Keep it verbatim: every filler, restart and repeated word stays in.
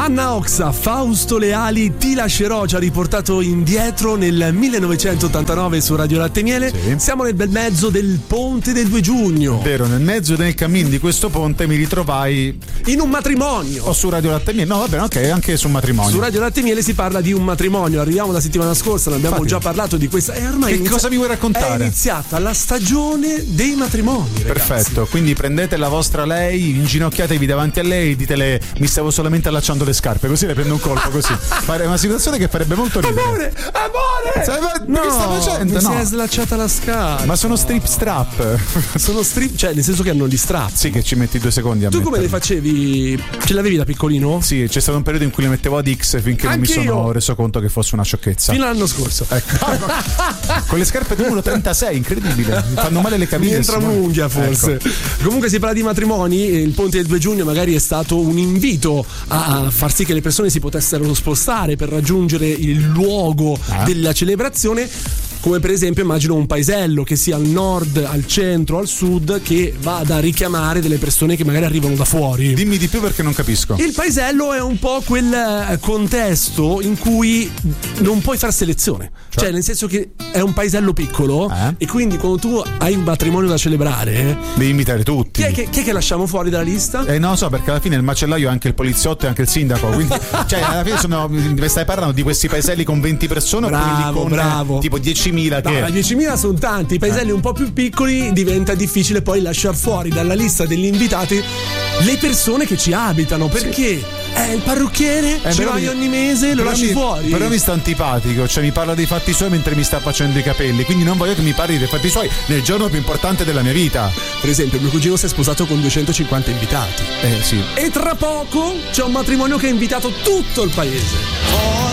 Anna Oxa, Fausto Leali, Ti lascerò, ci ha riportato indietro nel millenovecentottantanove su Radio Latte e Miele. Sì. Siamo nel bel mezzo del ponte del due giugno. Vero, nel mezzo del cammin di questo ponte mi ritrovai in un matrimonio. O su Radio Latte e Miele. No, va bene, ok, anche su un matrimonio. Su Radio Latte e Miele si parla di un matrimonio. Arriviamo la settimana scorsa, ne abbiamo Infatti, già parlato di questa. E ormai che inizia... cosa mi vuoi raccontare? È iniziata la stagione dei matrimoni, ragazzi. Perfetto, quindi prendete la vostra lei, inginocchiatevi davanti a lei, ditele mi stavo solamente allacciando le scarpe, così le prendo un colpo così. È una situazione che farebbe molto ridere. Amore, amore! Sai, ma no, che stai facendo? Mi No. si è slacciata la scarpa. Ma sono strip strap. Sono strip, cioè nel senso che hanno gli strap. Sì, che ci metti due secondi a Tu metterli. come le facevi? Ce l'avevi da piccolino? Sì, c'è stato un periodo in cui le mettevo ad X finché non mi Anch'io. sono reso conto che fosse una sciocchezza. Fino all'anno scorso. Ecco. Con le scarpe di uno virgola trentasei, incredibile. Mi fanno male le caviglie. Mi entra un'unghia forse. Ecco. Comunque si parla di matrimoni. Il ponte del due giugno magari è stato un invito a far sì che le persone si potessero spostare per raggiungere il luogo ah. della celebrazione. Come per esempio immagino un paesello che sia al nord, al centro, al sud, che vada a richiamare delle persone che magari arrivano da fuori. Dimmi di più perché non capisco. Il paesello è un po' quel contesto in cui non puoi fare selezione. Cioè, cioè nel senso che è un paesello piccolo eh? e quindi quando tu hai un matrimonio da celebrare devi invitare tutti. Chi è che, chi è che lasciamo fuori dalla lista? Eh non lo so, perché alla fine il macellaio è anche il poliziotto e anche il sindaco. Quindi cioè alla fine sono, stai parlando di questi paeselli con venti persone bravo, o quelli con bravo. tipo diecimila che... No, diecimila sono tanti, i paeselli eh. un po' più piccoli diventa difficile poi lasciare fuori dalla lista degli invitati le persone che ci abitano, perché sì. eh, il parrucchiere eh, ci vai mi... ogni mese, lo lasci mi... fuori. Però mi sta antipatico, cioè mi parla dei fatti suoi mentre mi sta facendo i capelli, quindi non voglio che mi parli dei fatti suoi nel giorno più importante della mia vita. Per esempio mio cugino si è sposato con duecentocinquanta invitati eh sì e tra poco c'è un matrimonio che ha invitato tutto il paese.